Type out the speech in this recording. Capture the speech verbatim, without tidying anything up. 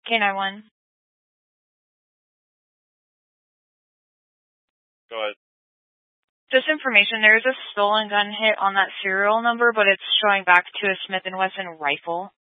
K nine one. Go ahead. Just information, there is a stolen gun hit on that serial number, but it's showing back to a Smith and Wesson rifle.